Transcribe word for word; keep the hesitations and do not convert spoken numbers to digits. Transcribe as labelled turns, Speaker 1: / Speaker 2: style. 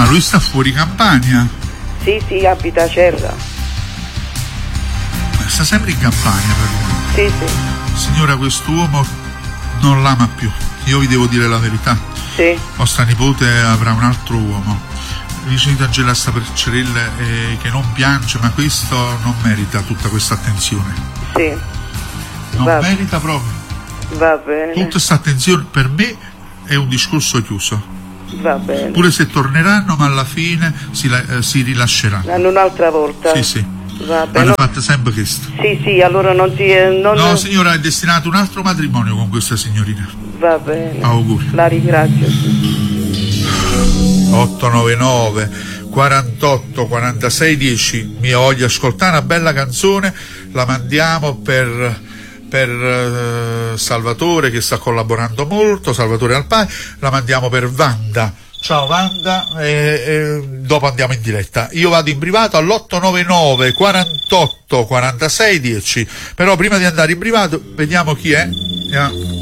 Speaker 1: Ma lui sta fuori Campania?
Speaker 2: Sì, sì, abita a Cerra.
Speaker 1: Sta sempre in Campania per lui.
Speaker 2: Sì, sì.
Speaker 1: Signora, quest'uomo non l'ama più. Io vi devo dire la verità.
Speaker 2: Sì.
Speaker 1: Vostra nipote avrà un altro uomo. Vicino di Angela sta per Cerelle eh, che non piange, ma questo non merita tutta questa attenzione.
Speaker 2: Sì.
Speaker 1: Non
Speaker 2: Va.
Speaker 1: merita proprio.
Speaker 2: Va bene.
Speaker 1: Tutta questa attenzione per me è un discorso chiuso.
Speaker 2: Va bene.
Speaker 1: Pure se torneranno, ma alla fine si, eh, si rilasceranno.
Speaker 2: Hanno un'altra volta.
Speaker 1: Sì, sì.
Speaker 2: Va bene.
Speaker 1: Hanno fatto sempre questo.
Speaker 2: Sì, sì, allora non si... Non...
Speaker 1: No, signora, è destinato un altro matrimonio con questa signorina.
Speaker 2: Va bene.
Speaker 1: Auguri.
Speaker 2: La ringrazio.
Speaker 1: otto nove nove quarantotto quarantasei dieci. Mi voglio ascoltare una bella canzone, la mandiamo per per uh, Salvatore che sta collaborando molto, Salvatore Alpai, la mandiamo per Wanda. Ciao Wanda, e, e dopo andiamo in diretta. Io vado in privato all'otto nove nove quarantotto quarantasei dieci, però prima di andare in privato vediamo chi è. Yeah.